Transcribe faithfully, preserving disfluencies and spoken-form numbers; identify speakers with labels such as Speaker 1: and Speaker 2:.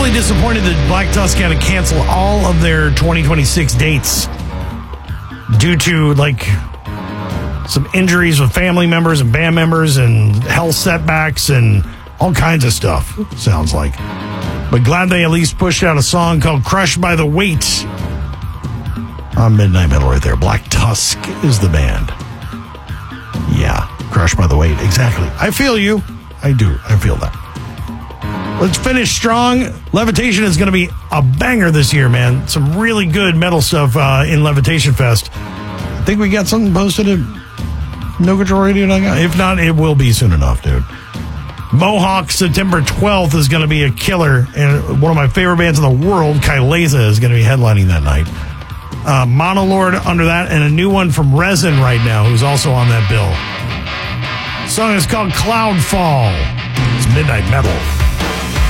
Speaker 1: really disappointed that Black Tusk had to cancel all of their twenty twenty-six dates due to, like, some injuries with family members and band members and health setbacks and all kinds of stuff, sounds like. But glad they at least pushed out a song called Crushed by the Weight on Midnight Metal right there. Black Tusk is the band. Yeah, Crushed by the Weight, exactly. I feel you. I do. I feel that. Let's finish strong. Levitation is going to be a banger this year, man. Some really good metal stuff uh, in Levitation Fest. I think we got something posted at no control radio dot com. If not, it will be soon enough, dude. Mohawk, September twelfth, is going to be a killer. And one of my favorite bands in the world, Kaileza, is going to be headlining that night. Uh, Monolord under that, and a new one from Resin right now, who's also on that bill. The song is called Cloudfall. It's Midnight Metal.